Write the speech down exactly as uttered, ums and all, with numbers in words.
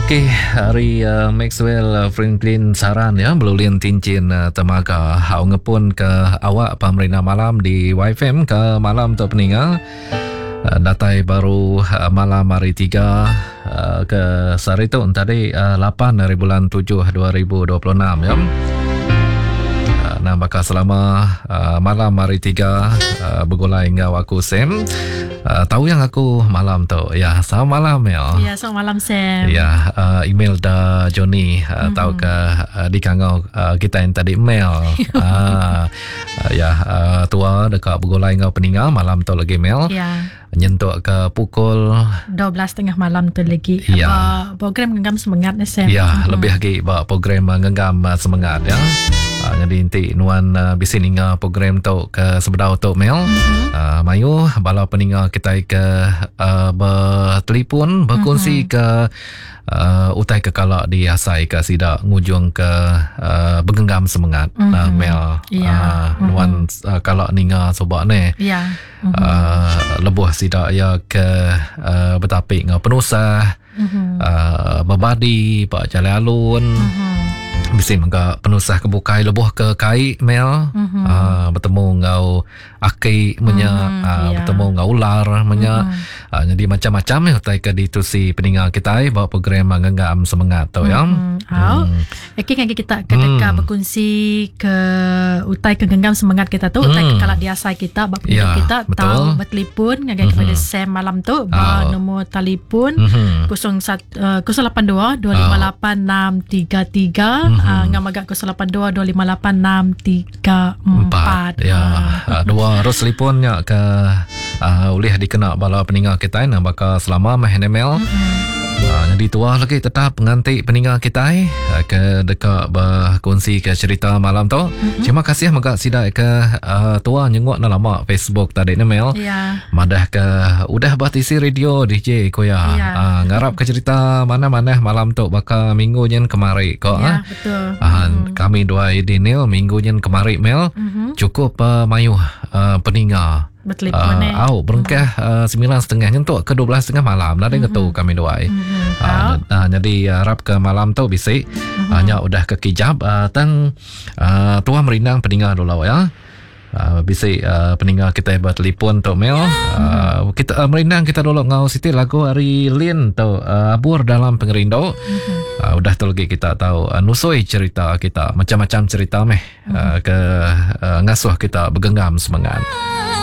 Okey, hari uh, Maxwell uh, Franklin saran ya belulian cincin uh, temaga. Hau ngepun ke awak pemerintah malam di Y F M ke malam tu peninga. Uh, datai baru uh, malam hari tiga uh, ke sehari tu tadi uh, lapan dari bulan tujuh dua ribu dua puluh enam ya. Uh, nah bakal selama uh, malam hari tiga uh, bergulai dengan aku Sam. Uh, tahu yang aku malam tu ya, selamat malam ya. Ya, selamat malam Sam. Ya, uh, email da Johnny uh, mm-hmm. tahu ke uh, di kangau uh, kita yang tadi email. uh, uh, ya, uh, tua dekat bergulai ngau peninga malam tu lagi mail. Ya. Nyentuk ke pukul dua belas tiga puluh malam tu lagi. Ya. Uh, program genggam semangat ni Sam. Ya, mm-hmm. lebih lagi bawa program uh, genggam uh, semangat ya. Uh, jadi inti nuan uh, bisa ninga program tu ke sebedau tu mail. Mm-hmm. Uh, mayu bala peninga kita ke uh, bertelefon berkongsi mm-hmm. ke uh, utai ke kalak di asai ke sida ngujung ke uh, bergenggam semangat mm-hmm. uh, mail yeah. uh, mm-hmm. nuan uh, kalak ninga sobak ni yeah. mm-hmm. uh, lebuh sida ya ke uh, betapik ngau penusah mm-hmm. uh, berbadi pak jalan alun mm-hmm. Bisa mengka penusah kebukai lebuh ke kai mel mm-hmm. uh, bertemu ngau aki menya mm-hmm, uh, yeah. bertemu ngau ular menya mm-hmm. uh, jadi macam-macam ya utai ke ditusi peninga kita bawa program genggam semangat tu ya. Mm-hmm. Hmm. Okey kan kita kedeka mm. berkongsi ke utai ke genggam semangat kita tu utai mm. ke kalak diasai kita bab yeah, kita betul. Tahu bertelefon ngagai mm-hmm. kepada Sam malam tu ba oh. nombor telefon mm-hmm. kosong lapan dua dua lima lapan enam tiga tiga Uh, ngam agak kosong lapan dua dua lima lapan enam tiga empat ya. uh, dua harus telefonnya ke uh, boleh dikena bala peninga kita nak bakal selama meh email mm-hmm. Uh, jadi tua lagi tetap pengantik peninga kita uh, ke dekat berkongsi ke cerita malam tu. Mm-hmm. Terima kasih maka sidak ke uh, tua nyengok na lama Facebook tadi email. Yeah. Madah ke udah batisi radio D J koya. Yeah. Uh, ngarap ke cerita mana-mana malam tu bakal minggu nyen kemari ko. Ya, yeah, betul. Uh, mm-hmm. Kami dua idinil minggu nyen kemari mel. Mm-hmm. Cukup uh, mayuh uh, peninga. Bertelefon eh. Uh, berengkah uh, sembilan setengah nyentuk ke dua belas setengah malam. Nada mm-hmm. ketu kami doai. Mm-hmm. Uh, uh, jadi harap uh, ke malam tu bisa mm-hmm. hanya uh, udah ke kijab uh, tang uh, tua merindang peninga dulu ya. Uh, bisa uh, peninga kita bertelefon tu mail uh, kita uh, merindang kita dulu ngau siti lagu hari Lin tu uh, abur dalam pengerindo. Mm-hmm. Uh, udah tu lagi kita tahu uh, nusui cerita kita macam-macam cerita meh mm-hmm. uh, ke uh, ngasuh kita bergenggam semangat.